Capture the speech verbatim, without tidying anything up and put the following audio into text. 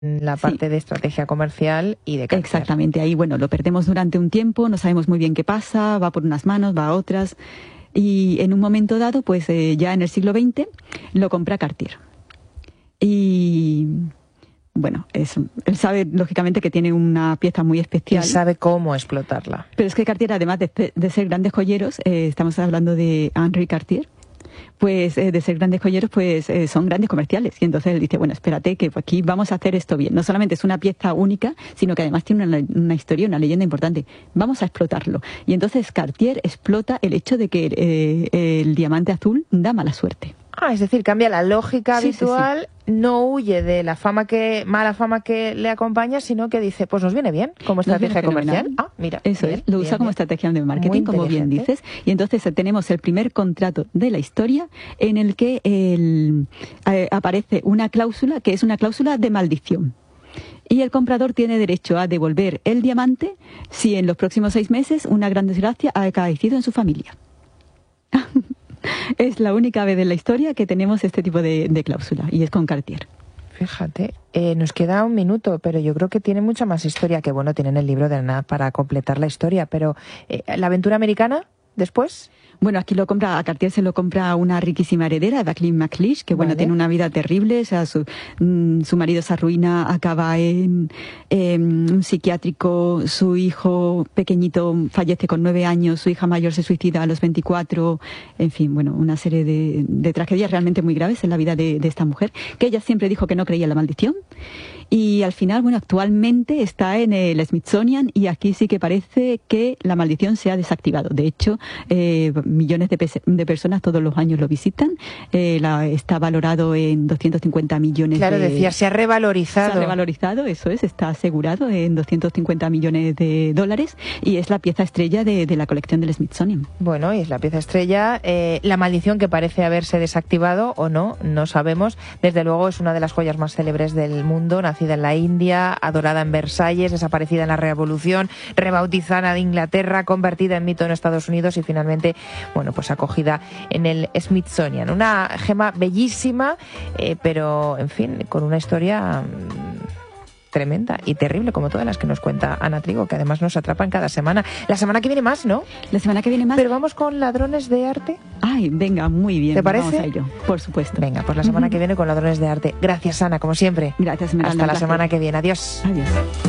la parte sí. de estrategia comercial y de Cartier. Exactamente, ahí bueno, lo perdemos durante un tiempo, no sabemos muy bien qué pasa, va por unas manos, va a otras, y en un momento dado, pues eh, ya en el siglo veinte, lo compra Cartier. Y bueno, es, él sabe lógicamente que tiene una pieza muy especial. Y sabe cómo explotarla. Pero es que Cartier, además de, de ser grandes joyeros, eh, estamos hablando de Henri Cartier, pues eh, de ser grandes joyeros, pues eh, son grandes comerciales. Y entonces él dice, bueno, espérate, que aquí vamos a hacer esto bien. No solamente es una pieza única, sino que además tiene una, una historia, una leyenda importante. Vamos a explotarlo. Y entonces Cartier explota el hecho de que eh, el diamante azul da mala suerte. Ah, es decir, cambia la lógica sí, habitual, sí, sí. No huye de la fama que mala fama que le acompaña, sino que dice, pues nos viene bien como estrategia comercial. Ah, mira. Eso bien, es, lo bien, usa bien. como estrategia de marketing, como bien dices. Y entonces tenemos el primer contrato de la historia en el que el, eh, aparece una cláusula que es una cláusula de maldición. Y el comprador tiene derecho a devolver el diamante si en los próximos seis meses una gran desgracia ha acaecido en su familia. Es la única vez en la historia que tenemos este tipo de, de cláusula, y es con Cartier. Fíjate, eh, nos queda un minuto, pero yo creo que tiene mucha más historia, que bueno, tienen el libro de nada para completar la historia, pero eh, ¿la aventura americana después? Bueno, aquí lo compra, a Cartier se lo compra una riquísima heredera, Jacqueline McLeish, que bueno, vale. tiene una vida terrible, o sea, su, mm, su marido se arruina, acaba en, en un psiquiátrico, su hijo pequeñito fallece con nueve años, su hija mayor se suicida a los veinticuatro, en fin, bueno, una serie de, de tragedias realmente muy graves en la vida de, de esta mujer, que ella siempre dijo que no creía en la maldición. Y al final, bueno, actualmente está en el Smithsonian y aquí sí que parece que la maldición se ha desactivado. De hecho, eh, millones de, de personas todos los años lo visitan. Eh, la, está valorado en doscientos cincuenta millones claro, de... Claro, decía, se ha revalorizado. Se ha revalorizado, eso es, está asegurado en doscientos cincuenta millones de dólares y es la pieza estrella de, de la colección del Smithsonian. Bueno, y es la pieza estrella. Eh, la maldición que parece haberse desactivado o no, no sabemos. Desde luego es una de las joyas más célebres del mundo, nacida en la India, adorada en Versalles, desaparecida en la Revolución, rebautizada en Inglaterra, convertida en mito en Estados Unidos y finalmente, bueno, pues acogida en el Smithsonian. Una gema bellísima, eh, pero, en fin, con una historia tremenda y terrible, como todas las que nos cuenta Ana Trigo, que además nos atrapan cada semana. La semana que viene más, ¿no? La semana que viene más. Pero vamos con Ladrones de Arte. Ay, venga, muy bien. ¿Te parece? Vamos a ello, por supuesto. Venga, pues la semana uh-huh. que viene con Ladrones de Arte. Gracias, Ana, como siempre. Gracias, Esmeralda. Hasta la semana que viene. Adiós. Adiós.